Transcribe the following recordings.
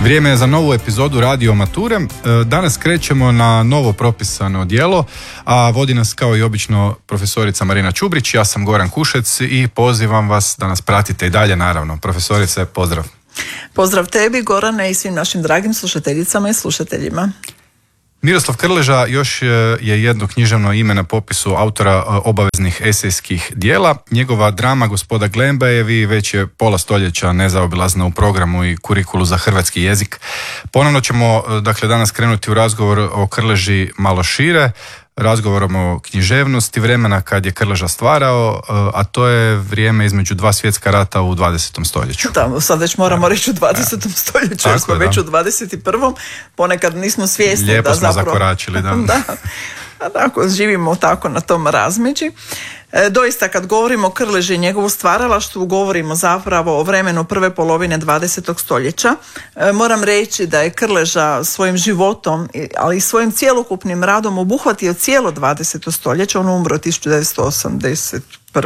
Vrijeme je za novu epizodu Radio Mature. Danas krećemo na novo propisano djelo, a vodi nas kao i obično profesorica Marina Čubrić. Ja sam Goran Kušec i pozivam vas da nas pratite i dalje, naravno. Profesorice, pozdrav. Pozdrav tebi, Gorane, i svim našim dragim slušateljicama i slušateljima. Miroslav Krleža još je jedno književno ime na popisu autora obaveznih esejskih dijela. Njegova drama Gospoda Glembajevi već je pola stoljeća nezaobilazna u programu i kurikulu za hrvatski jezik. Ponovno ćemo danas krenuti u razgovor o Krleži malo šire, razgovorom o književnosti vremena kad je Krleža stvarao, a to je vrijeme između dva svjetska rata u 20. stoljeću. Da, sad već moramo reći u 20. stoljeću, jer smo već u 21. Ponekad nismo svjesni. Lijepo da smo zapravo zakoračili, da. Tako, živimo tako na tom razmeđi. Doista, kad govorimo o Krleži i njegovu stvaralaštvu, govorimo zapravo o vremenu prve polovine 20. stoljeća. Moram reći da je Krleža svojim životom, ali i svojim cjelokupnim radom obuhvatio cijelo 20. stoljeće. On umro 1981.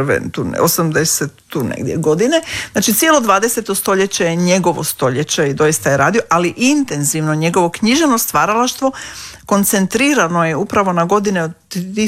80 tu negdje godine. Znači cijelo 20. stoljeće je njegovo stoljeće i doista je radio, ali intenzivno njegovo književno stvaralaštvo koncentrirano je upravo na godine od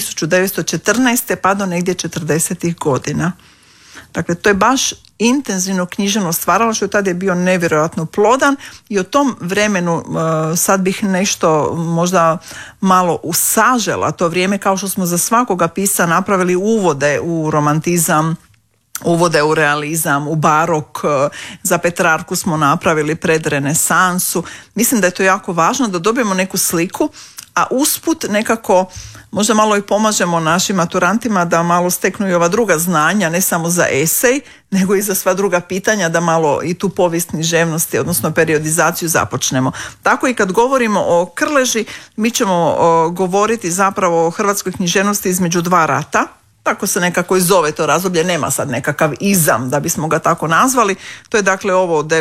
1914. pa do negdje 40. godina. Dakle, to je baš intenzivno književno stvaralaštvo, tad je bio nevjerojatno plodan i o tom vremenu sad bih nešto možda malo usažela to vrijeme, kao što smo za svakoga pisa napravili uvode u romantizam, uvode u realizam, u barok, za Petrarku smo napravili predrenesansu. Mislim da je to jako važno da dobijemo neku sliku, a usput nekako možda malo i pomažemo našim maturantima da malo steknu i ova druga znanja, ne samo za esej, nego i za sva druga pitanja, da malo i tu povijest književnosti, odnosno periodizaciju započnemo. Tako i kad govorimo o Krleži, mi ćemo govoriti zapravo o hrvatskoj književnosti između dva rata. Tako se nekako i zove to razdoblje, nema sad nekakav izam da bismo ga tako nazvali. To je dakle ovo od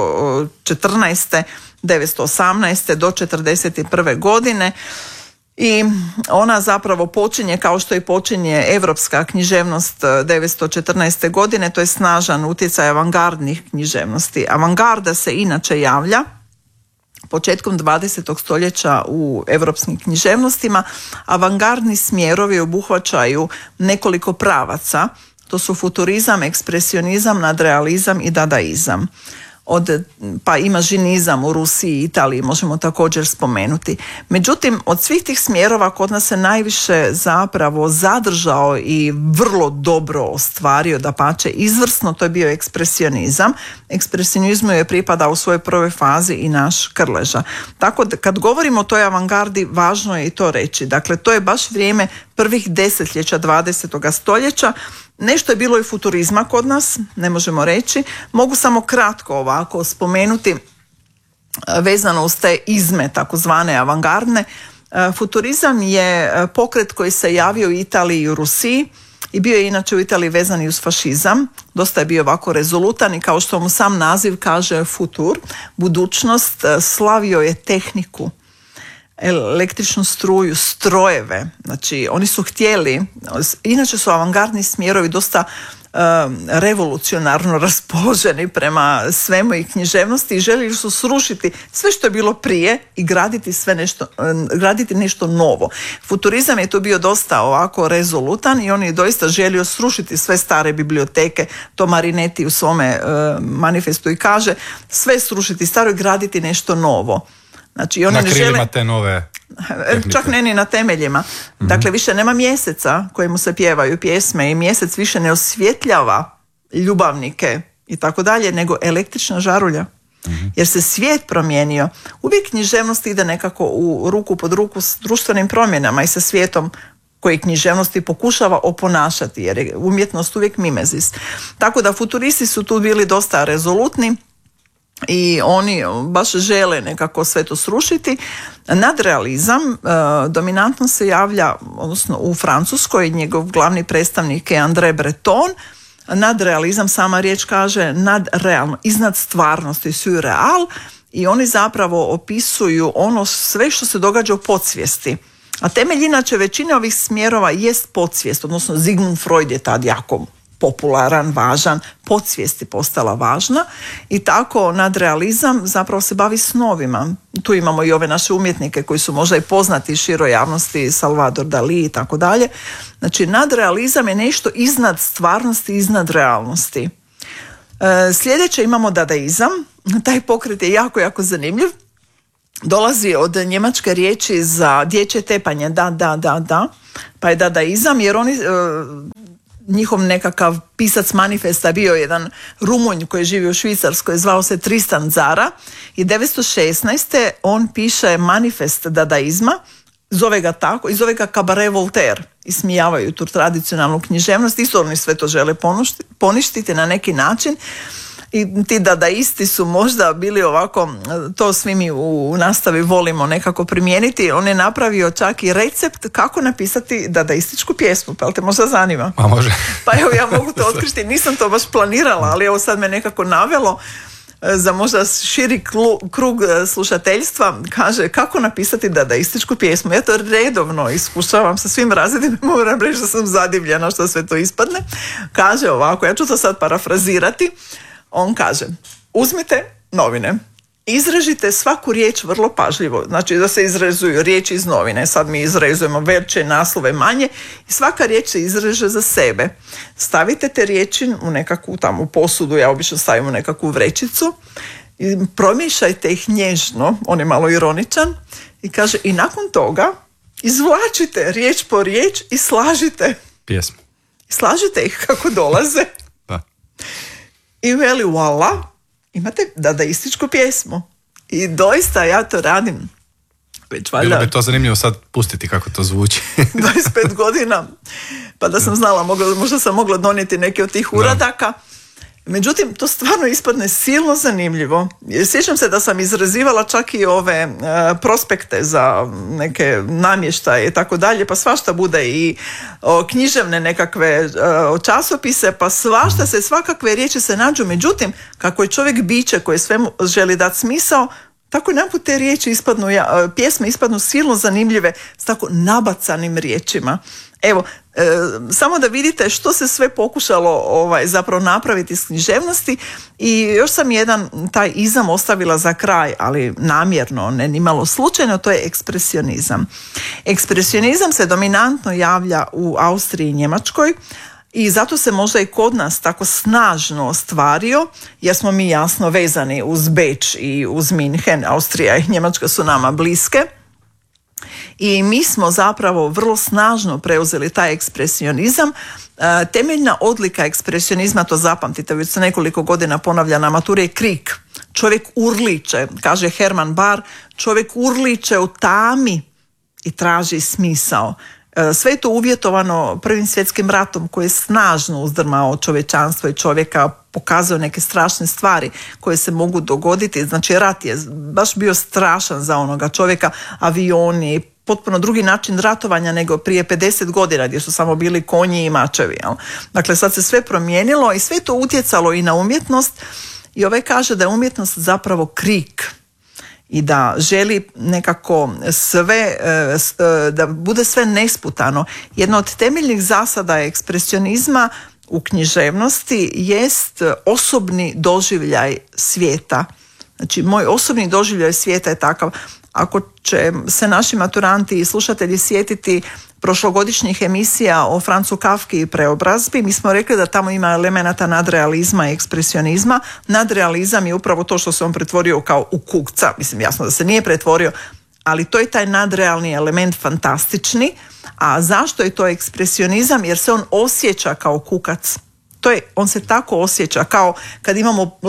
914. 918. do 41. godine i ona zapravo počinje kao što i počinje europska književnost 914. godine, to je snažan utjecaj avangardnih književnosti. Avangarda se inače javlja početkom 20. stoljeća u europskim književnostima. Avangardni smjerovi obuhvaćaju nekoliko pravaca, to su futurizam, ekspresionizam, nadrealizam i dadaizam. Pa imažinizam u Rusiji i Italiji možemo također spomenuti. Međutim, od svih tih smjerova kod nas se najviše zapravo zadržao i vrlo dobro ostvario, dapače izvrsno, to je bio ekspresionizam. Ekspresionizmu je pripadao u svojoj prvoj fazi i naš Krleža. Tako da kad govorimo o toj avangardi, važno je i to reći. Dakle, to je baš vrijeme prvih desetljeća 20. stoljeća. Nešto je bilo i futurizma kod nas, ne možemo reći. Mogu samo kratko ovako spomenuti vezano uz te izme, takozvane avangardne. Futurizam je pokret koji se javio u Italiji i u Rusiji i bio je inače u Italiji vezan i uz fašizam. Dosta je bio ovako rezolutan i kao što mu sam naziv kaže futur, budućnost, slavio je tehniku, električnu struju, strojeve. Znači, oni su htjeli, inače su avangardni smjerovi dosta revolucionarno raspoloženi prema svemu i književnosti i željeli su srušiti sve što je bilo prije i graditi nešto novo. Futurizam je tu bio dosta ovako rezolutan i on je doista želio srušiti sve stare biblioteke, to Marinetti u svome manifestu i kaže, sve srušiti staro i graditi nešto novo. Znači, oni na ne krilima žele te nove tehnike. Čak ne ni na temeljima. Dakle, više nema mjeseca kojemu se pjevaju pjesme i mjesec više ne osvjetljava ljubavnike i tako dalje, nego električna žarulja. Jer se svijet promijenio. Uvijek književnost ide nekako u ruku pod ruku s društvenim promjenama i sa svijetom koji književnosti pokušava oponašati, jer je umjetnost uvijek mimezis. Tako da futuristi su tu bili dosta rezolutni i oni baš žele nekako sve to srušiti. Nadrealizam dominantno se javlja, odnosno u Francuskoj, njegov glavni predstavnik je André Breton. Nadrealizam, sama riječ kaže nadrealno, iznad stvarnosti, surreal, i oni zapravo opisuju ono sve što se događa u podsvijesti. A temelj inače većine ovih smjerova jest podsvijest, odnosno Sigmund Freud je tad jako popularan, važan, podsvijest je postala važna i tako nadrealizam zapravo se bavi snovima. Tu imamo i ove naše umjetnike koji su možda i poznati široj javnosti, Salvador Dali i tako dalje. Znači nadrealizam je nešto iznad stvarnosti, iznad realnosti. Sljedeće imamo dadaizam. Taj pokret je jako, jako zanimljiv. Dolazi od njemačke riječi za dječje tepanje, da, pa je dadaizam, jer oni, njihov nekakav pisac manifesta bio jedan Rumunj koji živi u Švicarskoj, zvao se Tristan Tzara i 1916. on piše manifest dadaizma, zove ga tako i zove ga Cabaret Voltaire. Ismijavaju tu tradicionalnu književnost, isto oni sve to žele poništiti na neki način. I ti dadaisti su možda bili ovako, to svi mi u nastavi volimo nekako primijeniti. On je napravio čak i recept kako napisati dadaističku pjesmu, pa jel te možda zanima? A može. Pa evo, ja mogu to otkriti, nisam to baš planirala, ali evo sad me nekako navelo za možda širi krug slušateljstva. Kaže kako napisati dadaističku pjesmu. Ja to redovno iskušavam sa svim razredima, moram reći da sam zadivljena što sve to ispadne. Kaže ovako, ja ću to sad parafrazirati. On kaže, uzmite novine, izrežite svaku riječ vrlo pažljivo, znači da se izrezuju riječi iz novine, sad mi izrezujemo veće naslove, manje, i svaka riječ se izreže za sebe. Stavite te riječi u nekakvu tamo posudu, ja obično stavim u nekakvu vrećicu, i promiješajte ih nježno, on je malo ironičan, i kaže, i nakon toga izvlačite riječ po riječ i slažite pjesmu. Slažite ih kako dolaze. Da. I veli, voila, imate dadaističku pjesmu. I doista ja to radim već valjda... Bilo bi to zanimljivo sad pustiti kako to zvuči. 25 godina, pa da sam znala, možda sam mogla donijeti neke od tih uradaka. Međutim, to stvarno ispadne silno zanimljivo. Sjećam se da sam izrazivala čak i ove prospekte za neke namještaje i tako dalje, pa svašta bude i književne nekakve časopise, pa svašta se, svakakve riječi se nađu. Međutim, kako je čovjek biće koje svemu želi dati smisao, tako naput te riječi ispadnu, pjesme ispadnu silno zanimljive s tako nabacanim riječima. Evo, samo da vidite što se sve pokušalo zapravo napraviti iz književnosti. I još sam jedan taj izam ostavila za kraj, ali namjerno, ne nimalo slučajno, to je ekspresionizam. Ekspresionizam se dominantno javlja u Austriji i Njemačkoj i zato se možda i kod nas tako snažno ostvario, jer smo mi jasno vezani uz Beč i uz Minhen. Austrija i Njemačka su nama bliske. I mi smo zapravo vrlo snažno preuzeli taj ekspresionizam. Temeljna odlika ekspresionizma, to zapamtite, već se nekoliko godina ponavlja na maturi, je krik. Čovjek urliče, kaže Herman Bahr, čovjek urliče u tami i traži smisao. Sve je to uvjetovano Prvim svjetskim ratom koji je snažno uzdrmao čovječanstvo i čovjeka, pokazao neke strašne stvari koje se mogu dogoditi. Znači rat je baš bio strašan za onoga čovjeka, avioni, potpuno drugi način ratovanja nego prije 50 godina gdje su samo bili konji i mačevi. Jel? Dakle, sad se sve promijenilo i sve to utjecalo i na umjetnost. I kaže da je umjetnost zapravo krik i da želi nekako sve, da bude sve nesputano. Jedna od temeljnih zasada ekspresionizma u književnosti jest osobni doživljaj svijeta. Znači, moj osobni doživljaj svijeta je takav. Ako će se naši maturanti i slušatelji sjetiti prošlogodišnjih emisija o Francu Kafki i preobrazbi, mi smo rekli da tamo ima elemenata nadrealizma i ekspresionizma. Nadrealizam je upravo to što se on pretvorio kao u kukca. Mislim, jasno da se nije pretvorio, ali to je taj nadrealni element fantastični. A zašto je to ekspresionizam? Jer se on osjeća kao kukac. On se tako osjeća, kao kad imamo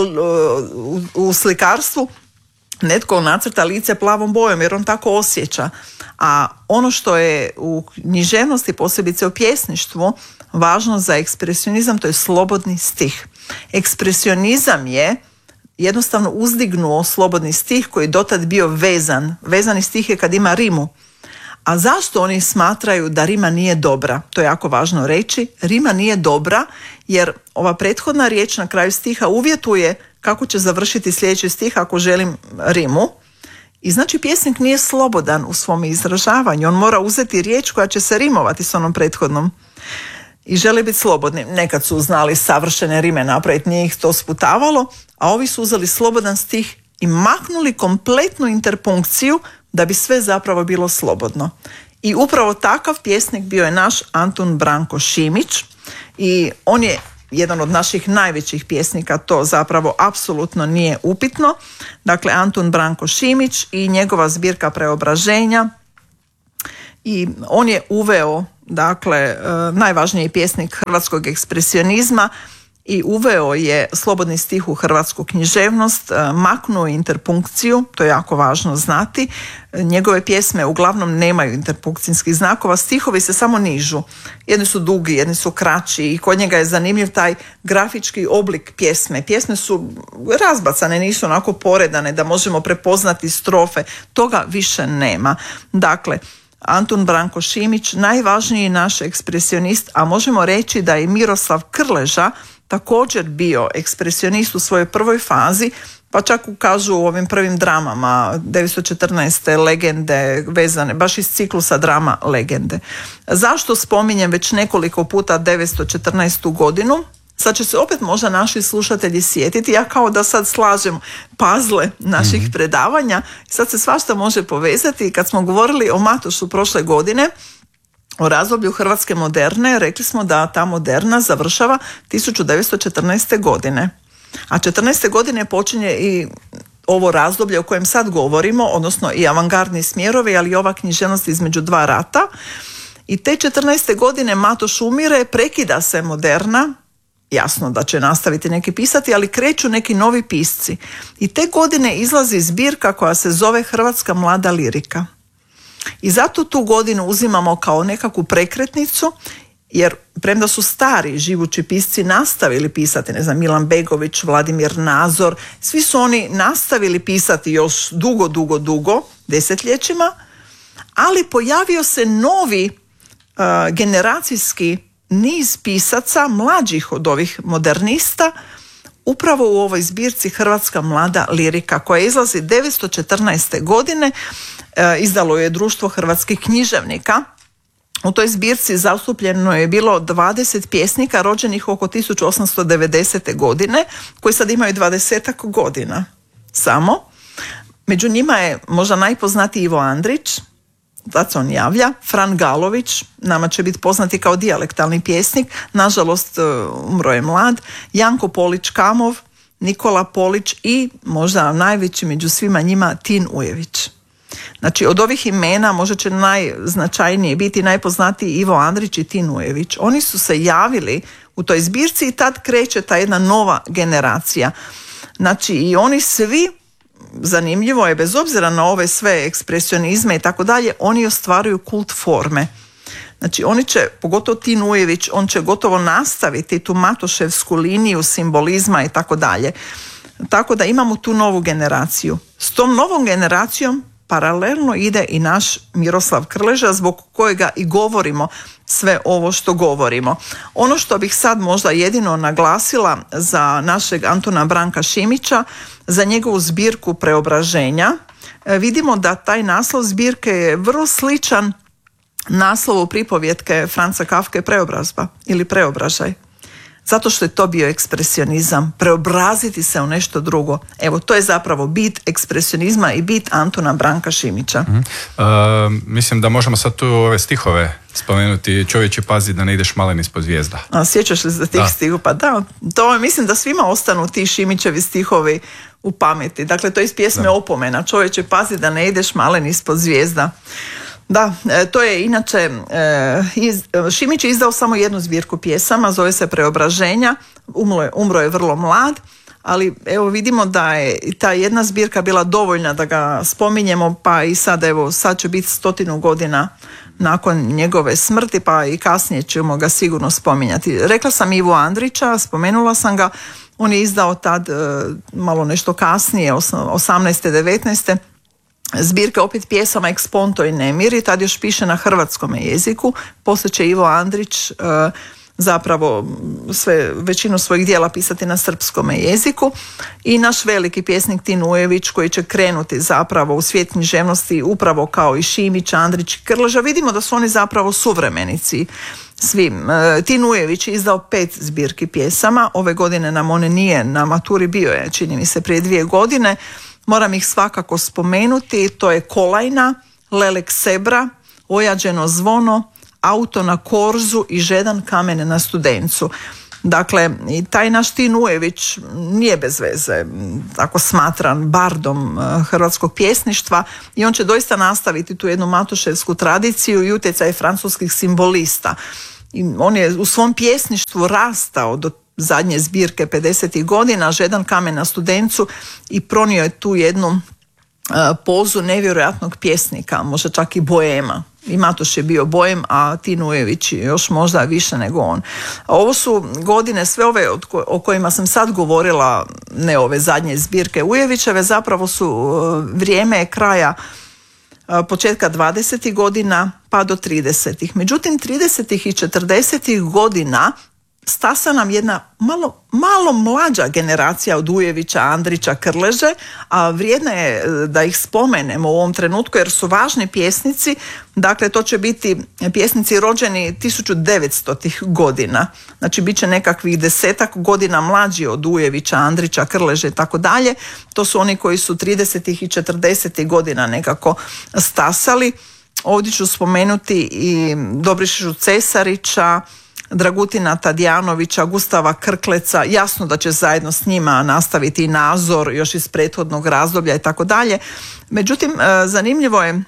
u slikarstvu netko nacrta lice plavom bojom, jer on tako osjeća. A ono što je u književnosti, posebice u pjesništvu, važno za ekspresionizam, to je slobodni stih. Ekspresionizam je jednostavno uzdignuo slobodni stih koji je dotad bio vezan. Vezani stih je kad ima rimu. A zašto oni smatraju da rima nije dobra? To je jako važno reći. Rima nije dobra jer ova prethodna riječ na kraju stiha uvjetuje kako će završiti sljedeći stih ako želim rimu. I znači pjesnik nije slobodan u svom izražavanju. On mora uzeti riječ koja će se rimovati s onom prethodnom. i žele biti slobodni. Nekad su znali savršene rime napraviti, nije ih to sputavalo, a ovi su uzeli slobodan stih i maknuli kompletnu interpunkciju da bi sve zapravo bilo slobodno. I upravo takav pjesnik bio je naš Antun Branko Šimić i on je jedan od naših najvećih pjesnika, to zapravo apsolutno nije upitno. Dakle, Antun Branko Šimić i njegova zbirka Preobraženja, i on je uveo, dakle, najvažniji pjesnik hrvatskog ekspresionizma i uveo je slobodni stih u hrvatsku književnost, maknuo interpunkciju, to je jako važno znati. Njegove pjesme uglavnom nemaju interpunkcijskih znakova, stihovi se samo nižu. Jedni su dugi, jedni su kraći i kod njega je zanimljiv taj grafički oblik pjesme. Pjesme su razbacane, nisu onako poredane da možemo prepoznati strofe. Toga više nema. Dakle, Antun Branko Šimić, najvažniji naš ekspresionist, a možemo reći da je Miroslav Krleža također bio ekspresionist u svojoj prvoj fazi, pa čak kažu u ovim prvim dramama 914. legende vezane baš iz ciklusa drama Legende. Zašto spominjem već nekoliko puta 914. godinu? Sad će se opet možda naši slušatelji sjetiti, ja kao da sad slažem pazle naših predavanja, sad se svašta može povezati. Kad smo govorili o Matošu prošle godine, o razdoblju hrvatske moderne, rekli smo da ta moderna završava 1914. godine. A 14. godine počinje i ovo razdoblje o kojem sad govorimo, odnosno i avangardni smjerovi, ali i ova književnost između dva rata. I te 14. godine Matoš umire, prekida se moderna, jasno da će nastaviti neki pisati, ali kreću neki novi pisci. I te godine izlazi zbirka koja se zove Hrvatska mlada lirika. I zato tu godinu uzimamo kao nekakvu prekretnicu, jer premda su stari živući pisci nastavili pisati, ne znam, Milan Begović, Vladimir Nazor, svi su oni nastavili pisati još dugo, desetljećima, ali pojavio se novi generacijski niz pisaca, mlađih od ovih modernista, upravo u ovoj zbirci Hrvatska mlada lirika, koja izlazi 914. godine, izdalo je Društvo hrvatskih književnika. U toj zbirci zastupljeno je bilo 20 pjesnika rođenih oko 1890. godine, koji sad imaju 20 godina samo. Među njima je možda najpoznatiji Ivo Andrić, tad se on javlja, Fran Galović, nama će biti poznati kao dijalektalni pjesnik, nažalost umro je mlad, Janko Polić Kamov, Nikola Polić i možda najveći među svima njima Tin Ujević. Znači, od ovih imena možda će najznačajnije biti najpoznatiji Ivo Andrić i Tin Ujević. Oni su se javili u toj zbirci i tad kreće ta jedna nova generacija. Znači, i oni svi, zanimljivo je, bez obzira na ove sve ekspresionizme i tako dalje, oni ostvaruju kult forme. Znači, oni će, pogotovo Tin Ujević, on će gotovo nastaviti tu matoševsku liniju simbolizma i tako dalje. Tako da imamo tu novu generaciju. S tom novom generacijom paralelno ide i naš Miroslav Krleža, zbog kojega i govorimo sve ovo što govorimo. Ono što bih sad možda jedino naglasila za našeg Antuna Branka Šimića, za njegovu zbirku Preobraženja, vidimo da taj naslov zbirke je vrlo sličan naslovu pripovjetke Franca Kafke Preobrazba ili Preobražaj. Zato što je to bio ekspresionizam, preobraziti se u nešto drugo. Evo, to je zapravo bit ekspresionizma i bit Antuna Branka Šimića. Mislim da možemo sad tu ove stihove spomenuti. Čovječe, pazi da ne ideš malen ispod zvijezda. Sjećaš li se za tih stihova? Pa da, to mislim da svima ostanu ti Šimićevi stihovi u pameti. Dakle, to je iz pjesme Opomena. Čovječe, pazi da ne ideš malen ispod zvijezda. Da, to je inače, Šimić je izdao samo jednu zbirku pjesama, zove se Preobraženja, umro je vrlo mlad, ali evo vidimo da je ta jedna zbirka bila dovoljna da ga spominjemo, pa i sad će biti 100 godina nakon njegove smrti, pa i kasnije ćemo ga sigurno spominjati. Rekla sam Ivo Andrića, spomenula sam ga, on je izdao tad malo nešto kasnije, 18. 19. zbirke opet pjesama Eksponto i Nemiri, tad još piše na hrvatskom jeziku. Poslije će Ivo Andrić zapravo većinu svojih dijela pisati na srpskome jeziku, i naš veliki pjesnik Tin Ujević koji će krenuti zapravo u svijet književnosti upravo kao i Šimić, Andrić i Krleža. Vidimo da su oni zapravo suvremenici svim. Tin Ujević je izdao 5 zbirki pjesama, ove godine nam one nije na maturi, bio je čini mi se prije 2 godine, moram ih svakako spomenuti, to je Kolajna, Lelek Sebra, Ojađeno zvono, Auto na korzu i Žedan kamen na Studencu. Dakle, i taj naš Tin Ujević nije bez veze tako smatran bardom hrvatskog pjesništva, i on će doista nastaviti tu jednu matuševsku tradiciju i utjecaj francuskih simbolista. I on je u svom pjesništvu rastao do zadnje zbirke 50. godina, Žedan kamen na Studencu, i pronio je tu jednu pozu nevjerojatnog pjesnika, možda čak i boema. I Matoš je bio bojem, a Tin Ujević još možda više nego on. Ovo su godine, sve ove o kojima sam sad govorila, ne ove zadnje zbirke Ujevićeve, zapravo su vrijeme kraja početka 20. godina pa do 30. Međutim, 30. i 40. godina stasa nam jedna malo mlađa generacija od Ujevića, Andrića, Krleže, a vrijedno je da ih spomenemo u ovom trenutku jer su važni pjesnici. Dakle, to će biti pjesnici rođeni 1900. godina. Znači, bit će nekakvih 10 godina mlađi od Ujevića, Andrića, Krleže i tako dalje. To su oni koji su 30. i 40. godina nekako stasali. Ovdje ću spomenuti i Dobrišu Cesarića, Dragutina Tadijanovića, Gustava Krkleca, jasno da će zajedno s njima nastaviti i Nazor još iz prethodnog razdoblja i tako dalje. Međutim, zanimljivo je,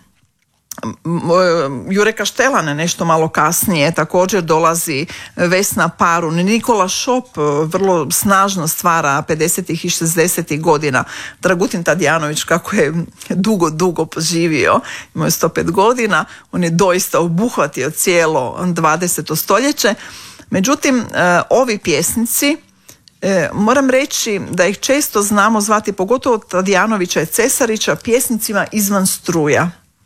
Jure Kaštelan nešto malo kasnije, također dolazi Vesna Parun, Nikola Šop vrlo snažno stvara 50. i 60. godina, Dragutin Tadijanović kako je dugo poživio, imao je 105 godina, on je doista obuhvatio cijelo 20. stoljeće. Međutim, ovi pjesnici, moram reći da ih često znamo zvati, pogotovo Tadijanovića i Cesarića, pjesnicima izvan struja.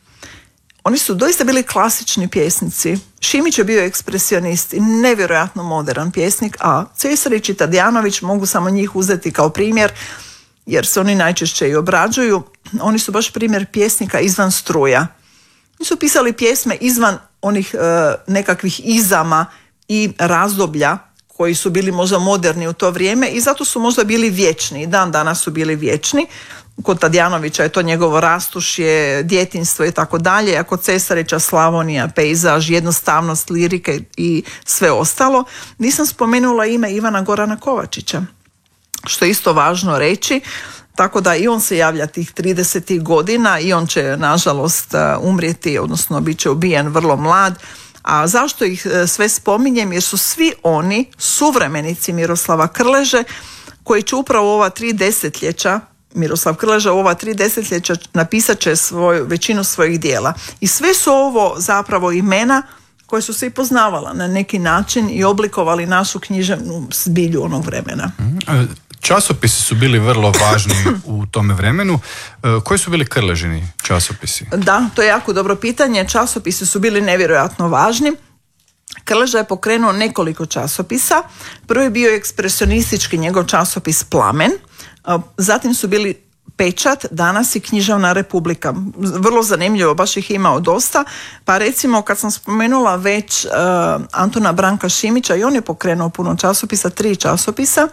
Oni su doista bili klasični pjesnici. Šimić je bio ekspresionist i nevjerojatno modern pjesnik, a Cesarić i Tadijanović, mogu samo njih uzeti kao primjer, jer se oni najčešće i obrađuju. Oni su baš primjer pjesnika izvan struja. Oni su pisali pjesme izvan onih nekakvih izama i razdoblja koji su bili možda moderni u to vrijeme, i zato su možda bili vječni. I dan danas su bili vječni. Kod Tadijanovića je to njegovo rastušje, djetinjstvo i tako dalje, a kod Cesarića Slavonija, pejzaž, jednostavnost lirike i sve ostalo. Nisam spomenula ime Ivana Gorana Kovačića, što je isto važno reći, tako da i on se javlja tih 30. godina i on će nažalost umrijeti, odnosno bit će ubijen vrlo mlad. A zašto ih sve spominjem? Jer su svi oni suvremenici Miroslava Krleže, koji će upravo ova 3 desetljeća, Miroslav Krleža u ova 3 desetljeća napisat će većinu svojih dijela. I sve su ovo zapravo imena koje su se i poznavala na neki način i oblikovali našu književnu zbilju onog vremena. Časopisi su bili vrlo važni u tome vremenu. Koji su bili Krležini časopisi? Da, to je jako dobro pitanje. Časopisi su bili nevjerojatno važni. Krleža je pokrenuo nekoliko časopisa. Prvi je bio ekspresionistički njegov časopis Plamen. Zatim su bili Pečat, Danas i Književna Republika. Vrlo zanimljivo, baš ih imao dosta. Pa recimo, kad sam spomenula već Antuna Branka Šimića, i on je pokrenuo puno časopisa, 3 časopisa.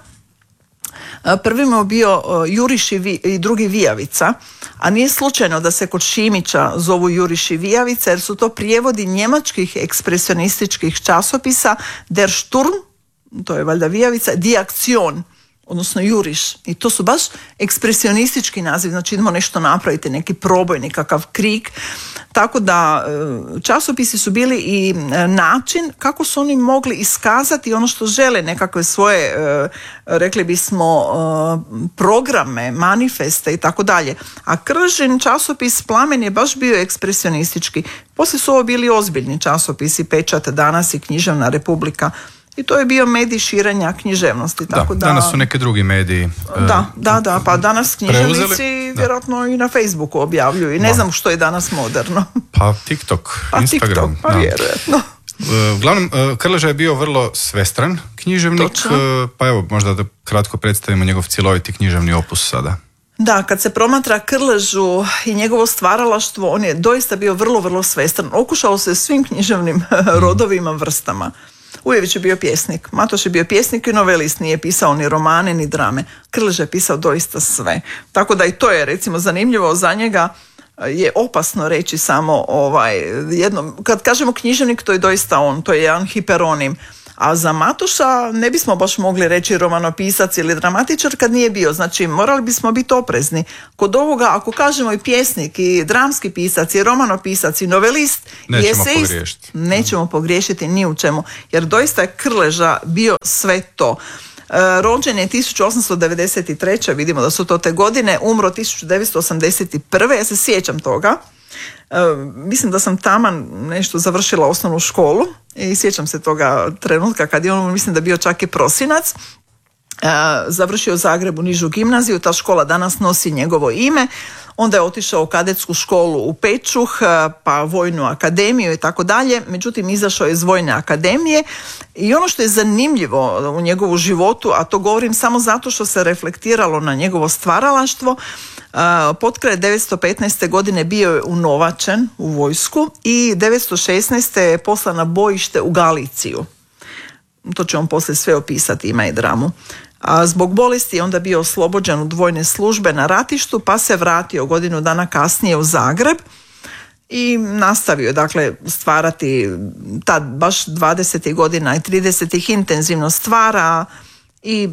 Prvi mu je bio Juriš i drugi Vijavica, a nije slučajno da se kod Šimića zovu Juriš i Vijavica, jer su to prijevodi njemačkih ekspresionističkih časopisa Der Sturm, to je valjda Vijavica, Die Aktion, odnosno Juriš. I to su baš ekspresionistički naziv, znači idemo nešto napraviti, neki proboj, nekakav krik. Tako da časopisi su bili i način kako su oni mogli iskazati ono što žele, nekakve svoje, rekli bismo, programe, manifeste i tako dalje. A Krležin časopis Plamen je baš bio ekspresionistički. Poslije su ovo bili ozbiljni časopisi, Pečat, Danas i Književna Republika. I to je bio medij širenja književnosti. Tako da, danas su neki drugi mediji. Da, pa danas književnici vjerojatno i na Facebooku objavljuju i ne znam što je danas moderno. Pa TikTok, Instagram. TikTok, pa vjerojatno. Uglavnom, Krleža je bio vrlo svestran književnik, pa evo možda da kratko predstavimo njegov cjeloviti književni opus sada. Da, kad se promatra Krležu i njegovo stvaralaštvo, on je doista bio vrlo, vrlo svestran. Okušao se svim književnim rodovima, vrstama. Ujević je bio pjesnik. Matoš je bio pjesnik i novelist, nije pisao ni romane, ni drame. Krleža je pisao doista sve. Tako da i to je, recimo, zanimljivo za njega. Je opasno reći samo jedno, kad kažemo književnik, to je doista on, to je jedan hiperonim. A za Matoša ne bismo baš mogli reći romanopisac ili dramatičar kad nije bio. Znači, morali bismo biti oprezni. Kod ovoga, ako kažemo i pjesnik, i dramski pisac, i romanopisac, i novelist, nećemo pogriješiti ni u čemu. Jer doista je Krleža bio sve to. Rođen je 1893. vidimo da su to te godine, umro 1981. Ja se sjećam toga. Mislim da sam taman nešto završila osnovnu školu i sjećam se toga trenutka kad je on, mislim da bio čak i prosinac. Završio u Zagrebu nižu gimnaziju, ta škola danas nosi njegovo ime. Onda je otišao u kadetsku školu u Pečuh, pa vojnu akademiju i tako dalje. Međutim, izašao je iz vojne akademije i ono što je zanimljivo u njegovu životu, a to govorim samo zato što se reflektiralo na njegovo stvaralaštvo, potkraj 915. godine bio je unovačen u vojsku i 916. je poslan na bojište u Galiciju. To će on poslije sve opisati, ima i dramu. A zbog bolesti je onda bio oslobođen od vojne službe na ratištu, pa se vratio godinu dana kasnije u Zagreb i nastavio, dakle, stvarati tad baš 20. godina i 30. intenzivno stvara i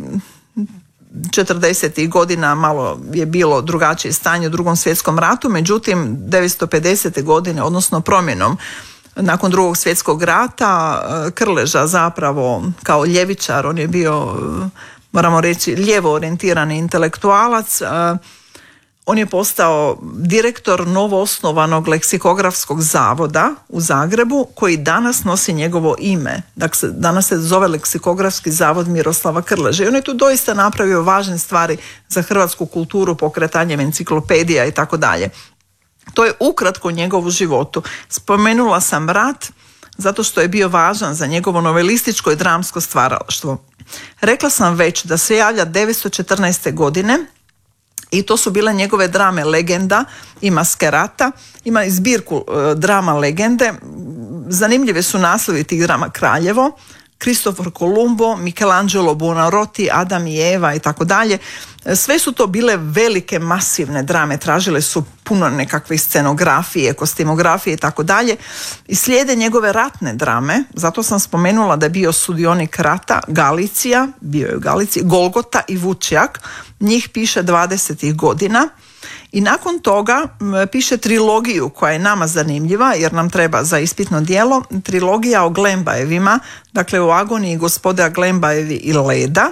40. godina malo je bilo drugačije stanje u Drugom svjetskom ratu, međutim 950. godine, odnosno promjenom nakon Drugog svjetskog rata, Krleža zapravo kao ljevičar, on je bio, moramo reći, lijevo orijentirani intelektualac. On je postao direktor novoosnovanog leksikografskog zavoda u Zagrebu, koji danas nosi njegovo ime. Dakle, danas se zove Leksikografski zavod Miroslava Krleže. I on je tu doista napravio važne stvari za hrvatsku kulturu, pokretanjem enciklopedija i tako dalje. To je ukratko njegovu životu. Spomenula sam rat zato što je bio važan za njegovo novelističko i dramsko stvaralaštvo. Rekla sam već da se javlja 914. godine i to su bile njegove drame Legenda i Maskerata. Ima i zbirku drama Legende. Zanimljive su naslovi tih drama: Kraljevo, Kristofor Kolumbo, Michelangelo Buonarroti, Adam i Eva i tako dalje. Sve su to bile velike, masivne drame, tražile su puno nekakve scenografije, kostimografije i tako dalje. I slijede njegove ratne drame, zato sam spomenula da je bio sudionik rata, Galicija, bio je u Galiciji, Golgota i Vučjak, njih piše 20. godina. I nakon toga piše trilogiju koja je nama zanimljiva jer nam treba za ispitno djelo, trilogija o Glembajevima, dakle o agoniji gospoda Glembajevi i Leda.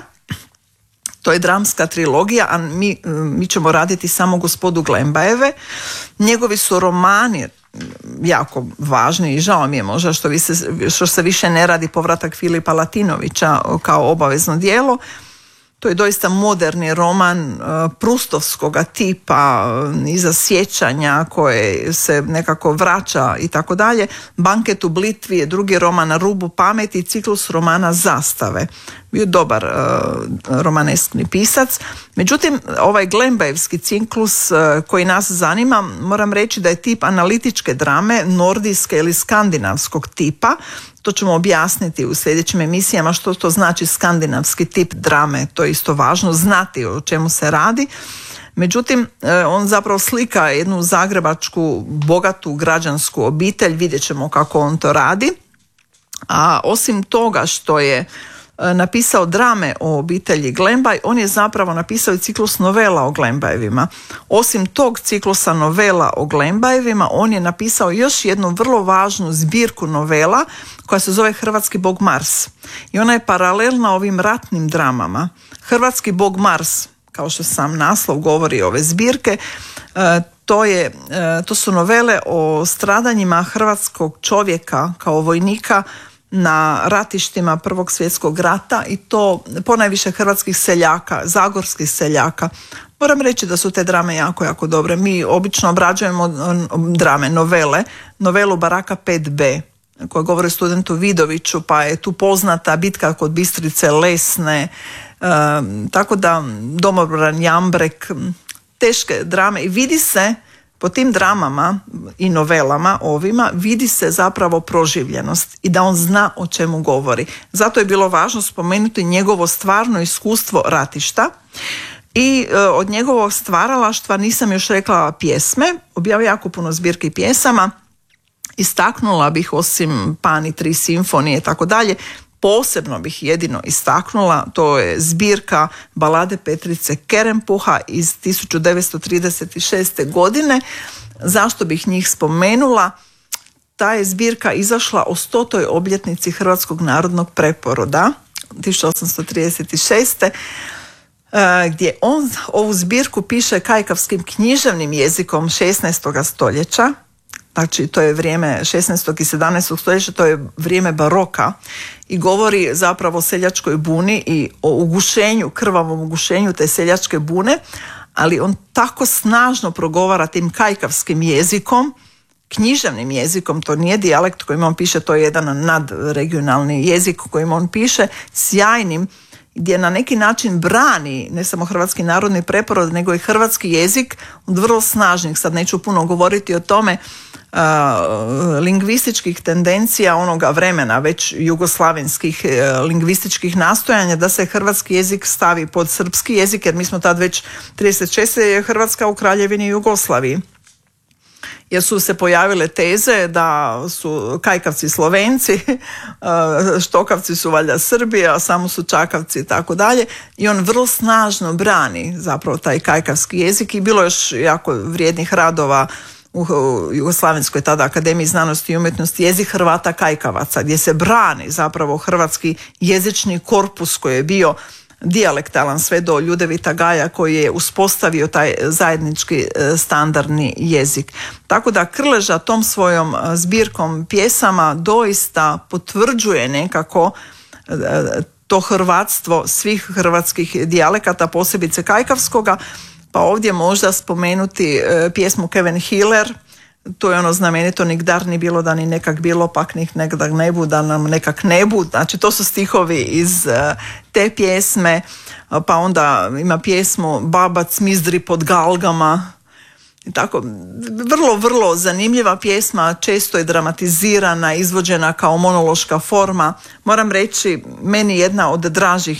To je dramska trilogija, a mi ćemo raditi samo gospodu Glembajeve. Njegovi su romani jako važni i žao mi je možda što se više ne radi povratak Filipa Latinovića kao obavezno djelo. To je doista moderni roman prustovskoga tipa, iza sjećanja koje se nekako vraća i tako dalje. Banket u Blitvi je drugi roman Na rubu pameti, ciklus romana Zastave. Bio dobar romaneskni pisac. Međutim, ovaj Glembajevski ciklus koji nas zanima, moram reći da je tip analitičke drame, nordijske ili skandinavskog tipa. To ćemo objasniti u sljedećim emisijama što to znači skandinavski tip drame. To je isto važno znati o čemu se radi. Međutim, on zapravo slika jednu zagrebačku bogatu građansku obitelj. Vidjet ćemo kako on to radi. A osim toga što je napisao drame o obitelji Glembaj, on je zapravo napisao i ciklus novela o Glembajevima. Osim tog ciklusa novela o Glembajevima, on je napisao još jednu vrlo važnu zbirku novela koja se zove Hrvatski bog Mars. I ona je paralelna ovim ratnim dramama. Hrvatski bog Mars, kao što sam naslov govori ove zbirke, to su novele o stradanjima hrvatskog čovjeka kao vojnika na ratištima Prvog svjetskog rata i to ponajviše hrvatskih seljaka, zagorskih seljaka. Moram reći da su te drame jako, jako dobre. Mi obično obrađujemo drame, novelu Baraka 5B. koja govori o studentu Vidoviću, pa je tu poznata bitka kod Bistrice Lesne, tako da Domobran Jambrek, teške drame, i vidi se po tim dramama i novelama ovima, vidi se zapravo proživljenost i da on zna o čemu govori. Zato je bilo važno spomenuti njegovo stvarno iskustvo ratišta i od njegovog stvaralaštva nisam još rekla pjesme, objavio jako puno zbirki pjesama, istaknula bih osim Pani, 3 simfonije i tako dalje, posebno bih jedino istaknula, to je zbirka balade Petrice Kerempuha iz 1936. godine. Zašto bih njih spomenula? Ta je zbirka izašla o 100. obljetnici Hrvatskog narodnog preporoda 1836. Gdje on ovu zbirku piše kajkavskim književnim jezikom 16. stoljeća. Znači, to je vrijeme 16. i 17. stoljeća, to je vrijeme baroka i govori zapravo o seljačkoj buni i o ugušenju, krvavom ugušenju te seljačke bune, ali on tako snažno progovara tim kajkavskim jezikom, književnim jezikom, to nije dijalekt kojim on piše, to je jedan nadregionalni jezik kojim on piše, sjajnim, gdje na neki način brani ne samo hrvatski narodni preporod, nego i hrvatski jezik od vrlo snažnih, sad neću puno govoriti o tome, lingvističkih tendencija onoga vremena, već jugoslavenskih lingvističkih nastojanja da se hrvatski jezik stavi pod srpski jezik, jer mi smo tad već 36. je Hrvatska u Kraljevini Jugoslaviji. Jer su se pojavile teze da su kajkavci Slovenci, štokavci su valjda Srbi, a samo su čakavci i tako dalje. I on vrlo snažno brani zapravo taj kajkavski jezik i bilo još jako vrijednih radova u Jugoslavenskoj tada Akademiji znanosti i umjetnosti, jezik Hrvata kajkavaca, gdje se brani zapravo hrvatski jezični korpus koji je bio dijalektalan sve do Ljudevita Gaja koji je uspostavio taj zajednički standardni jezik. Tako da Krleža tom svojom zbirkom pjesama doista potvrđuje nekako to hrvatstvo svih hrvatskih dijalekata, posebice kajkavskoga, pa ovdje možda spomenuti pjesmu Kevin Hiller, to je ono znamenito nigdar ni bilo da ni nekak bilo, pak nih nekak nebu da nam nekak nebu, znači to su stihovi iz te pjesme, pa onda ima pjesmu Babac mizdri pod galgama, i tako, vrlo zanimljiva pjesma, često je dramatizirana, izvođena kao monološka forma. Moram reći, meni je jedna od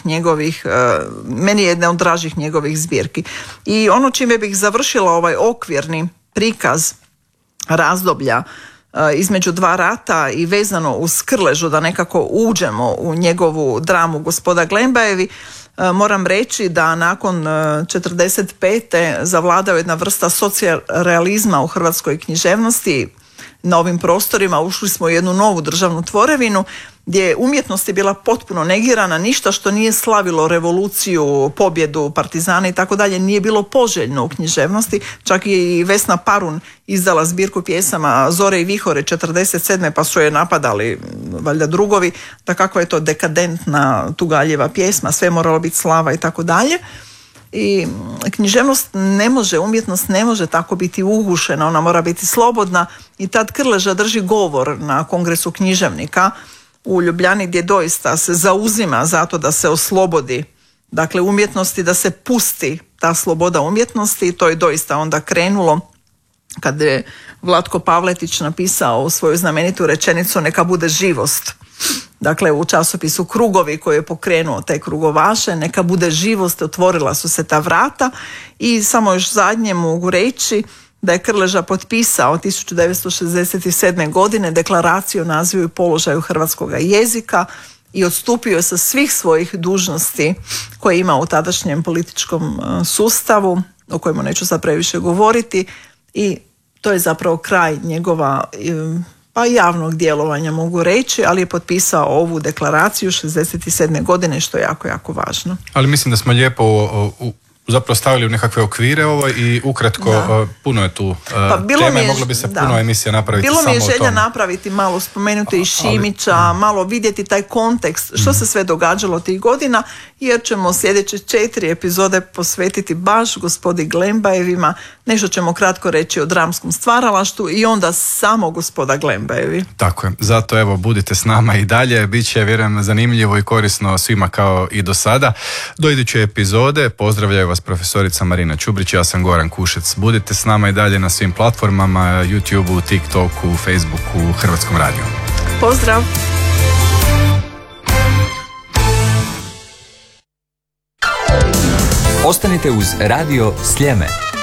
dražih njegovih zbirki. I ono čime bih završila ovaj okvirni prikaz razdoblja između 2 rata i vezano uz Krležu, da nekako uđemo u njegovu dramu Gospoda Glembajevi, moram reći da nakon 45. zavladao jedna vrsta socijalrealizma u hrvatskoj književnosti. Na ovim prostorima ušli smo u jednu novu državnu tvorevinu gdje umjetnost je bila potpuno negirana, ništa što nije slavilo revoluciju, pobjedu, partizana i tako dalje nije bilo poželjno u književnosti. Čak i Vesna Parun izdala zbirku pjesama Zore i vihore 47. pa su je napadali valjda drugovi, da kakva je to dekadentna tugaljeva pjesma, sve moralo biti slava i tako dalje. I književnost umjetnost ne može tako biti ugušena, ona mora biti slobodna i tad Krleža drži govor na kongresu književnika u Ljubljani gdje doista se zauzima zato da se oslobodi, dakle umjetnosti, da se pusti ta sloboda umjetnosti i to je doista onda krenulo kad je Vlatko Pavletić napisao svoju znamenitu rečenicu neka bude živost. Dakle, u časopisu Krugovi koji je pokrenuo te krugovaše, neka bude živost, otvorila su se ta vrata i samo još zadnje mogu reći da je Krleža potpisao 1967. godine deklaraciju o nazivu i položaju hrvatskog jezika i odstupio sa svih svojih dužnosti koje je imao u tadašnjem političkom sustavu, o kojemu neću sad previše govoriti, i to je zapravo kraj njegova pa javnog djelovanja mogu reći, ali je potpisao ovu deklaraciju 67. godine, što je jako, jako važno. Ali mislim da smo lijepo zapravo stavili u nekakve okvire ovo i ukratko puno je tu tema i moglo bi se puno emisija napraviti samo o tome. Bilo mi je želja napraviti malo, spomenuti i Šimića, malo vidjeti taj kontekst, što se sve događalo tih godina, jer ćemo sljedeće 4 epizode posvetiti baš gospodi Glembajevima. Nešto ćemo kratko reći o dramskom stvaralaštvu i onda samo gospoda Glembajevi. Tako je, zato evo budite s nama i dalje, bit će vjerujem zanimljivo i korisno svima kao i do sada. Do iduće epizode pozdravljaju vas profesorica Marina Čubrić, ja sam Goran Kušec. Budite s nama i dalje na svim platformama, YouTubeu, TikToku, Facebooku, Hrvatskom radiju. Pozdrav! Ostanite uz Radio Sljeme.